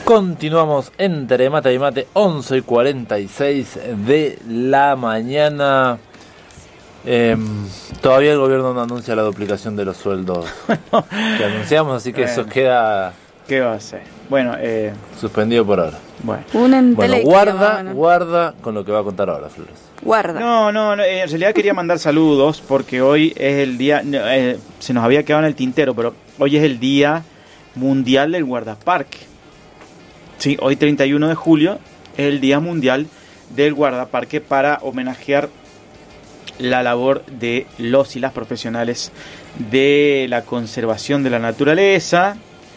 Continuamos entre mate y mate, 11:46 de la mañana. Todavía el gobierno no anuncia la duplicación de los sueldos que anunciamos, así que eso queda... ¿Qué va a hacer? Bueno, suspendido por ahora. Bueno, guarda con lo que va a contar ahora, Flores. Guarda. No, en realidad quería mandar saludos porque hoy es el día, se nos había quedado en el tintero, pero hoy es el Día Mundial del Guardaparque. Sí, hoy 31 de julio es el Día Mundial del Guardaparque para homenajear la labor de los y las profesionales de la conservación de la naturaleza.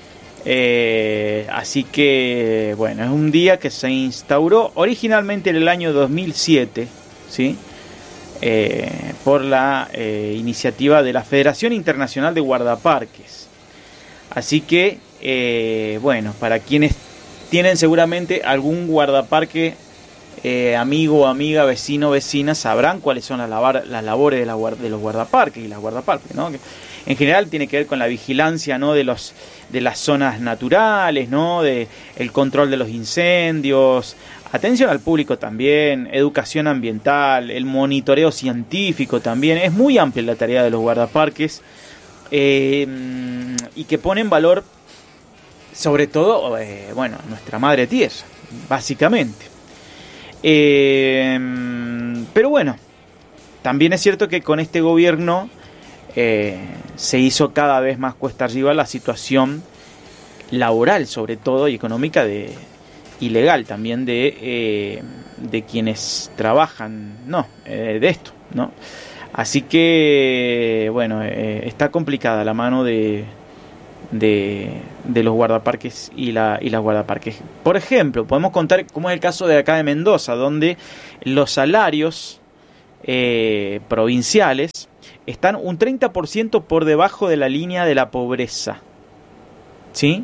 Así que, bueno, es un día que se instauró originalmente en el año 2007, ¿sí? Por la iniciativa de la Federación Internacional de Guardaparques. Así que, bueno, para quienes tienen seguramente algún guardaparque, amigo, amiga, vecino, vecina, sabrán cuáles son las labores de los guardaparques y las guardaparques, ¿no? Que en general tiene que ver con la vigilancia, ¿no? de las zonas naturales, ¿no? De el control de los incendios, atención al público también, educación ambiental, el monitoreo científico también. Es muy amplia la tarea de los guardaparques, y que pone en valor sobre todo, nuestra madre tierra, básicamente. Pero bueno, también es cierto que con este gobierno se hizo cada vez más cuesta arriba la situación laboral, sobre todo, y económica y legal también de quienes trabajan de esto, ¿no? Así que, bueno, está complicada la mano de los guardaparques y las guardaparques. Por ejemplo, podemos contar cómo es el caso de acá de Mendoza, donde los salarios provinciales están un 30% por debajo de la línea de la pobreza, ¿sí?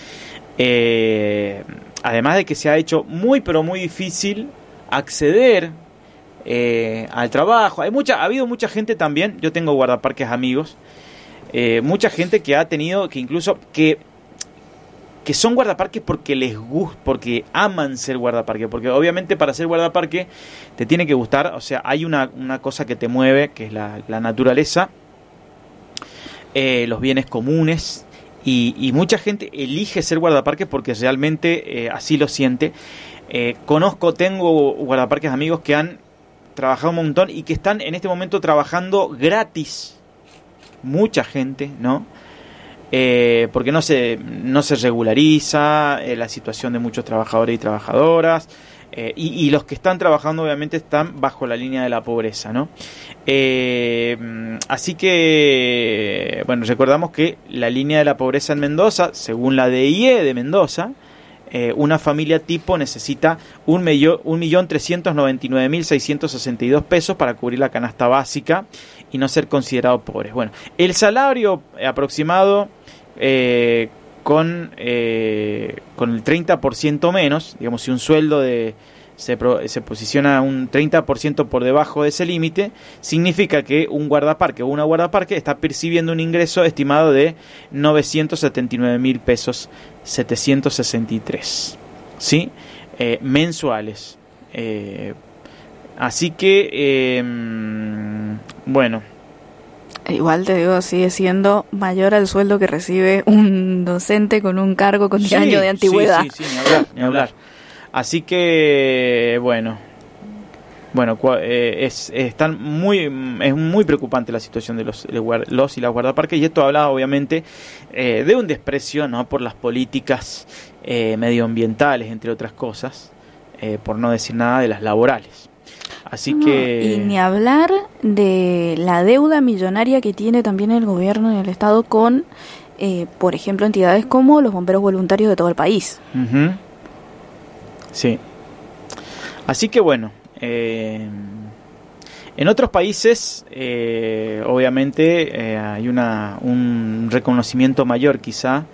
Además de que se ha hecho muy pero muy difícil acceder al trabajo. Ha habido mucha gente también, yo tengo guardaparques amigos, mucha gente que ha tenido que incluso que son guardaparques porque les gusta, porque aman ser guardaparque, porque obviamente para ser guardaparque te tiene que gustar, o sea, hay una cosa que te mueve, que es la naturaleza, los bienes comunes, y mucha gente elige ser guardaparque porque realmente así lo siente. Tengo guardaparques amigos que han trabajado un montón y que están en este momento trabajando gratis, mucha gente, ¿no? Porque no se regulariza la situación de muchos trabajadores y trabajadoras, y los que están trabajando obviamente están bajo la línea de la pobreza, ¿no? Así que, bueno, recordamos que la línea de la pobreza en Mendoza, según la DIE de Mendoza, una familia tipo necesita 1.399.662 pesos para cubrir la canasta básica y no ser considerado pobres. Bueno, el salario aproximado con el 30% menos, digamos, si un sueldo se posiciona un 30% por debajo de ese límite, significa que un guardaparque o una guardaparque está percibiendo un ingreso estimado de 979.000 pesos 763, ¿sí? Mensuales. Así que, bueno. Igual te digo, sigue siendo mayor al sueldo que recibe un docente con un cargo con 10 años de antigüedad. Sí, ni hablar. Así que, bueno, es muy preocupante la situación de los y las guardaparques, y esto habla obviamente de un desprecio, ¿no?, por las políticas medioambientales, entre otras cosas, por no decir nada de las laborales. Así que... Y ni hablar de la deuda millonaria que tiene también el gobierno y el Estado con, por ejemplo, entidades como los bomberos voluntarios de todo el país. Uh-huh. Sí. Así que bueno, en otros países obviamente hay un reconocimiento mayor quizá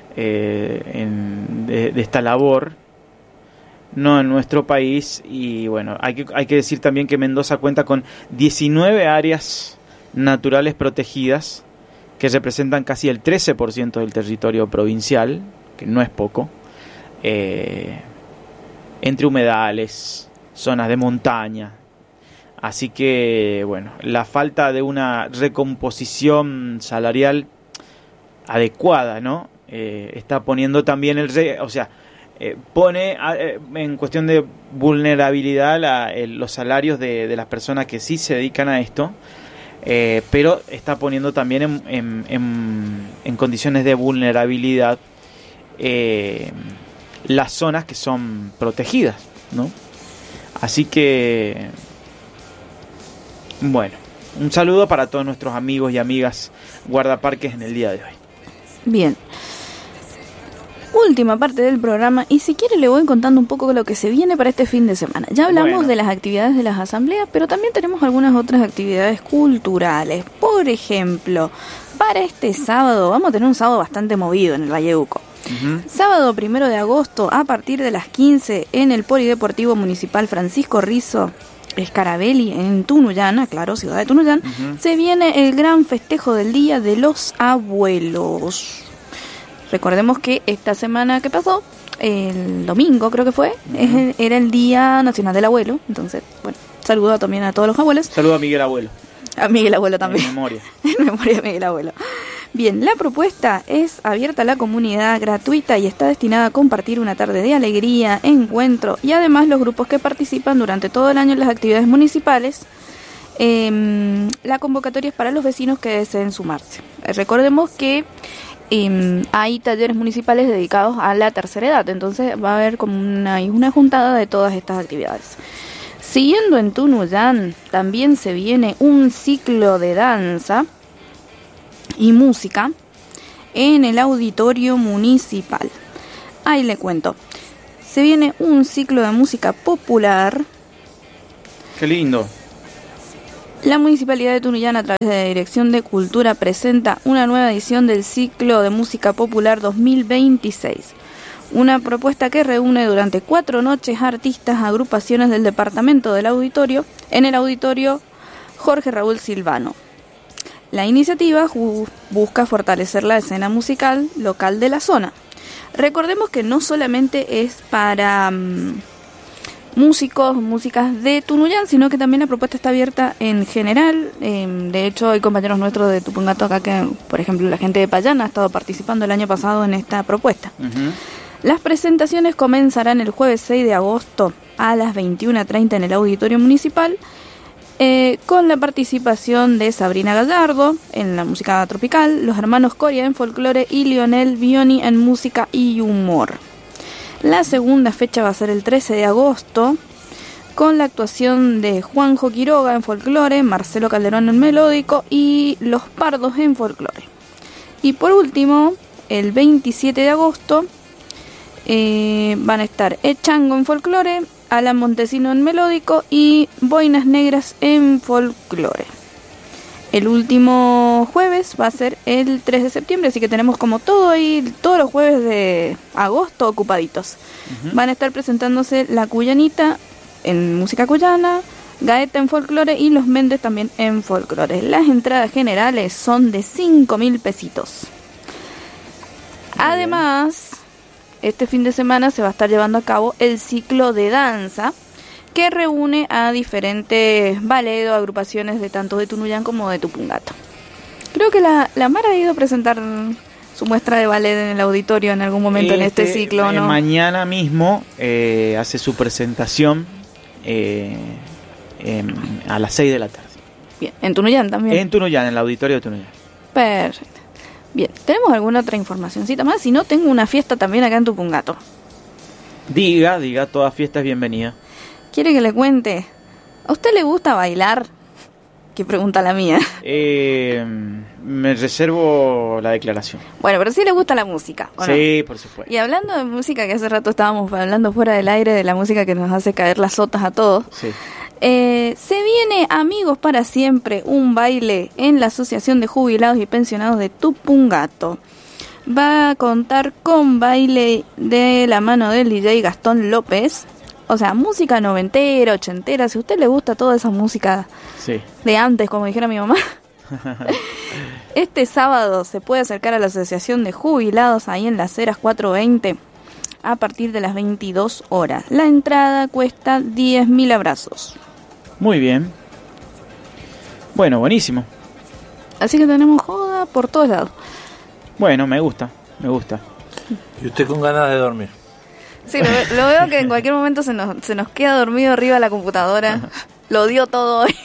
de esta labor, no en nuestro país. Y bueno, hay que decir también que Mendoza cuenta con 19 áreas naturales protegidas que representan casi el 13% del territorio provincial, que no es poco. entre humedales, zonas de montaña. Así que, bueno, la falta de una recomposición salarial adecuada, ¿no? Está poniendo también pone en cuestión de vulnerabilidad los salarios de las personas que sí se dedican a esto, pero está poniendo también en condiciones de vulnerabilidad las zonas que son protegidas, ¿no? Así que, bueno, un saludo para todos nuestros amigos y amigas guardaparques en el día de hoy. Bien. Última parte del programa, y si quiere le voy contando un poco lo que se viene para este fin de semana. Ya hablamos de las actividades de las asambleas, pero también tenemos algunas otras actividades culturales. Por ejemplo, para este sábado, vamos a tener un sábado bastante movido en el Valle de Uco. Sábado 1 de agosto, a partir de las 15, en el Polideportivo Municipal Francisco Rizzo Scarabelli, en Tunuyán, claro, ciudad de Tunuyán, se viene el gran festejo del Día de los Abuelos. Recordemos que esta semana que pasó, el domingo creo que fue, era el Día Nacional del Abuelo. Entonces, bueno, saludo también a todos los abuelos. Saludo a Miguel Abuelo. A Miguel Abuelo también. En memoria. En memoria de Miguel Abuelo. Bien, la propuesta es abierta a la comunidad, gratuita, y está destinada a compartir una tarde de alegría, encuentro, y además los grupos que participan durante todo el año en las actividades municipales. La convocatoria es para los vecinos que deseen sumarse. Recordemos que hay talleres municipales dedicados a la tercera edad, entonces va a haber como una juntada de todas estas actividades. Siguiendo en Tunuyán, también se viene un ciclo de danza y música en el auditorio municipal. Ahí le cuento. Se viene un ciclo de música popular. ¡Qué lindo! La Municipalidad de Tunuyán, a través de la Dirección de Cultura, presenta una nueva edición del ciclo de música popular 2026. Una propuesta que reúne durante 4 noches artistas, agrupaciones del departamento del auditorio, en el auditorio Jorge Raúl Silvano. La iniciativa busca fortalecer la escena musical local de la zona. Recordemos que no solamente es para músicas de Tunuyán, sino que también la propuesta está abierta en general. De hecho, hay compañeros nuestros de Tupungato acá que, por ejemplo, la gente de Payán ha estado participando el año pasado en esta propuesta. Las presentaciones comenzarán el jueves 6 de agosto a las 21:30 en el auditorio municipal, con la participación de Sabrina Gallardo en la música tropical, los hermanos Coria en folclore y Lionel Bioni en música y humor. La segunda fecha va a ser el 13 de agosto, con la actuación de Juanjo Quiroga en folclore, Marcelo Calderón en melódico y Los Pardos en folclore. Y por último, el 27 de agosto, van a estar Echango en folclore, Alan Montesino en melódico y Boinas Negras en folclore. El último jueves va a ser el 3 de septiembre, así que tenemos como todos los jueves de agosto ocupaditos. Van a estar presentándose La Cuyanita en música cuyana, Gaeta en folclore y Los Méndez también en folclore. Las entradas generales son de 5.000 pesitos. Además, este fin de semana se va a estar llevando a cabo el ciclo de danza, que reúne a diferentes ballet o agrupaciones de tanto de Tunuyán como de Tupungato. Creo que la Mara ha ido a presentar su muestra de ballet en el auditorio en algún momento en este ciclo, ¿no? Mañana mismo hace su presentación a las 6 de la tarde. Bien, en Tunuyán también. En Tunuyán, en el auditorio de Tunuyán. Perfecto. Bien, ¿tenemos alguna otra informacioncita más? Si no, tengo una fiesta también acá en Tupungato. Diga, toda fiesta es bienvenida. ¿Quiere que le cuente? ¿A usted le gusta bailar? ¿Qué pregunta la mía? Me reservo la declaración. Bueno, pero sí le gusta la música, ¿o no? Sí, por supuesto. Y hablando de música, que hace rato estábamos hablando fuera del aire de la música que nos hace caer las sotas a todos. Sí. Se viene Amigos para Siempre, un baile en la Asociación de Jubilados y Pensionados de Tupungato. Va a contar con baile de la mano del DJ Gastón López. O sea, música noventera, ochentera. Si a usted le gusta toda esa música de antes, como dijera mi mamá. Este sábado se puede acercar a la Asociación de Jubilados ahí en Las Heras 420 a partir de las 22 horas. La entrada cuesta 10.000 abrazos. Muy bien. Bueno, buenísimo. Así que tenemos joda por todos lados. Bueno, me gusta. Y usted con ganas de dormir. Sí, lo veo que en cualquier momento se nos queda dormido arriba de la computadora. Lo dio todo hoy.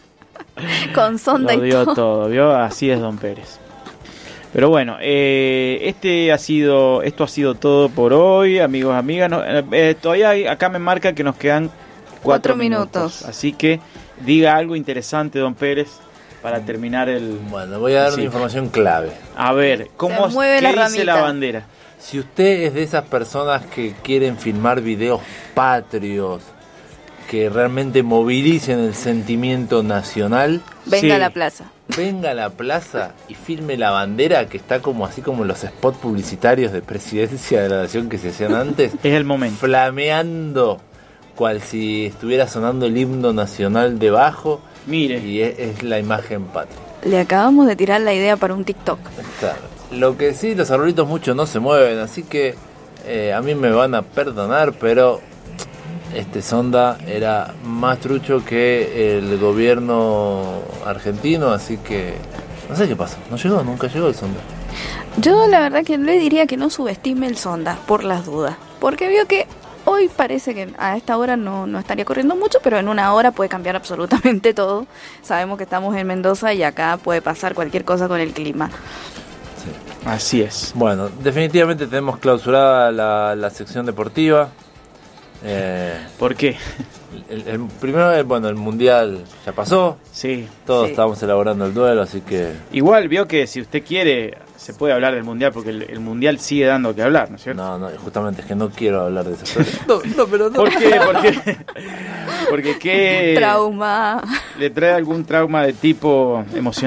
Con sonda y todo. Lo dio todo, ¿vio? Así es Don Pérez. Pero bueno, esto ha sido todo por hoy, amigos, amigas. Todavía acá me marca que nos quedan 4 minutos. Así que diga algo interesante, Don Pérez, para terminar el... Bueno, voy a dar una información clave. A ver, ¿cómo ¿qué dice la bandera? Si usted es de esas personas que quieren filmar videos patrios, que realmente movilicen el sentimiento nacional, venga a la plaza. Venga a la plaza y filme la bandera, que está como así como los spots publicitarios de Presidencia de la Nación que se hacían antes. Es el momento. Flameando, cual si estuviera sonando el himno nacional debajo. Mire. Y es la imagen patria. Le acabamos de tirar la idea para un TikTok. Claro. Lo que sí, los arbolitos mucho no se mueven, así que a mí me van a perdonar, pero este sonda era más trucho que el gobierno argentino, así que no sé qué pasó, nunca llegó el sonda. Yo la verdad que le diría que no subestime el sonda, por las dudas, porque vio que hoy parece que a esta hora no estaría corriendo mucho, pero en una hora puede cambiar absolutamente todo. Sabemos que estamos en Mendoza y acá puede pasar cualquier cosa con el clima. Sí. Así es. Bueno, definitivamente tenemos clausurada la sección deportiva. ¿Por qué? Primero, el Mundial ya pasó. Sí. Todos estamos elaborando el duelo, así que... Igual vio que si usted quiere, se puede hablar del Mundial, porque el Mundial sigue dando que hablar, ¿no es cierto? No, justamente es que no quiero hablar de eso. Pero no. ¿Por qué? Porque ¿qué? Trauma. ¿Le trae algún trauma de tipo emocional?